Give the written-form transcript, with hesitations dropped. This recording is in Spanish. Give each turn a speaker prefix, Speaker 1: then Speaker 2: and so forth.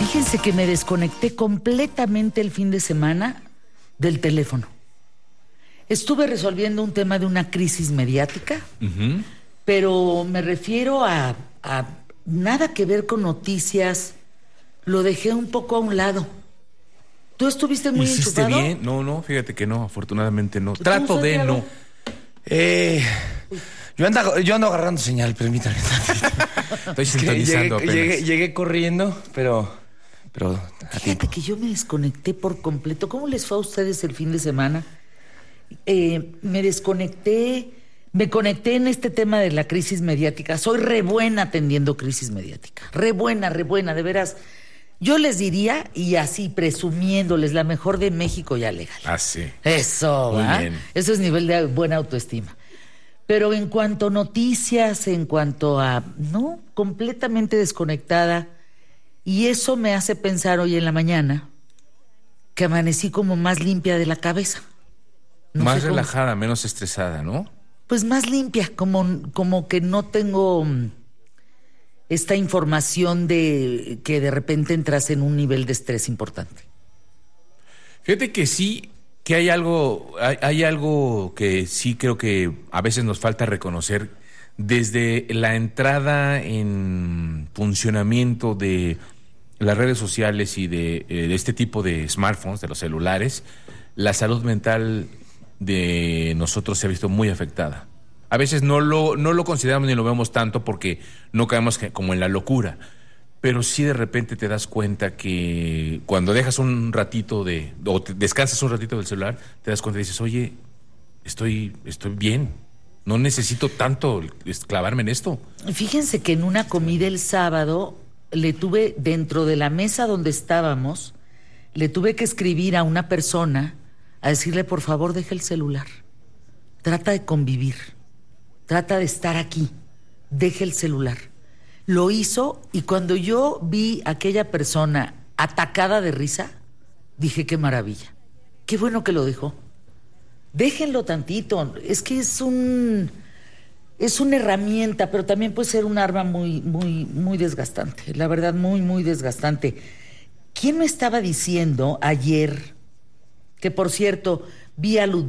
Speaker 1: Fíjense que me desconecté completamente el fin de semana del teléfono. Estuve resolviendo un tema de una crisis mediática, pero me refiero a nada que ver con noticias. Lo dejé un poco a un lado. ¿Tú estuviste muy
Speaker 2: ¿Hiciste
Speaker 1: enchufado?
Speaker 2: bien? No, fíjate que no, afortunadamente no. Trato de
Speaker 1: Santiago?
Speaker 2: no.
Speaker 3: Yo ando agarrando señal, permítame.
Speaker 2: Estoy sintonizando apenas.
Speaker 3: Llegué corriendo, pero a
Speaker 1: Fíjate
Speaker 3: tiempo.
Speaker 1: que yo me desconecté por completo. ¿Cómo les fue a ustedes el fin de semana? Me desconecté, me conecté en este tema de la crisis mediática. Soy re buena atendiendo crisis mediática. Re buena, de veras. Yo les diría, y así presumiéndoles, la mejor de México ya legal.
Speaker 2: Ah, sí.
Speaker 1: Eso,
Speaker 2: Muy
Speaker 1: ¿va?
Speaker 2: bien.
Speaker 1: Eso es nivel de buena autoestima. Pero en cuanto a noticias, en cuanto a... No, completamente desconectada. Y eso me hace pensar hoy en la mañana que amanecí como más limpia de la cabeza. No
Speaker 2: Más
Speaker 1: sé cómo.
Speaker 2: relajada, menos estresada, ¿no?
Speaker 1: Pues más limpia, como que no tengo esta información de que de repente entras en un nivel de estrés importante.
Speaker 2: Fíjate que sí, que hay algo que sí creo que a veces nos falta reconocer desde la entrada en funcionamiento de las redes sociales y de este tipo de smartphones, de los celulares. La salud mental de nosotros se ha visto muy afectada. A veces no lo consideramos ni lo vemos tanto porque no caemos como en la locura. Pero sí de repente te das cuenta que cuando dejas un ratito o descansas un ratito del celular, te das cuenta y dices, oye, estoy bien. No necesito tanto clavarme en esto.
Speaker 1: Fíjense que en una comida el sábado le tuve, dentro de la mesa donde estábamos, le tuve que escribir a una persona a decirle, por favor, deja el celular. Trata de convivir. Trata de estar aquí. Deja el celular. Lo hizo y cuando yo vi a aquella persona atacada de risa, dije, qué maravilla. Qué bueno que lo dejó. Déjenlo tantito. Es que es una herramienta, pero también puede ser un arma muy desgastante. La verdad, muy desgastante. ¿Quién me estaba diciendo ayer, que por cierto, vi a Ludmila